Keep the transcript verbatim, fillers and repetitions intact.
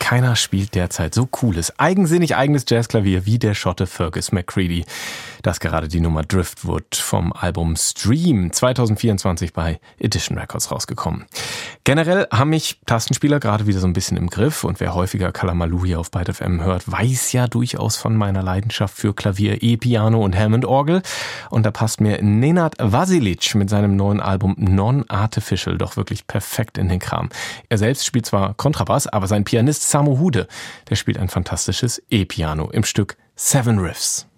keiner spielt derzeit so cooles, eigensinnig eigenes Jazzklavier wie der Schotte Fergus McCready. Das gerade die Nummer Driftwood vom Album Stream zwanzig vierundzwanzig bei Edition Records rausgekommen. Generell haben mich Tastenspieler gerade wieder so ein bisschen im Griff und wer häufiger Kalamaloo hier auf Byte F M hört, weiß ja durchaus von meiner Leidenschaft für Klavier, E-Piano und Hammond-Orgel. Und da passt mir Nenad Vasilic mit seinem neuen Album Non-Artificial doch wirklich perfekt in den Kram. Er selbst spielt zwar Kontrabass, aber sein Pianist Samu Hude, der spielt ein fantastisches E-Piano im Stück Seven Riffs.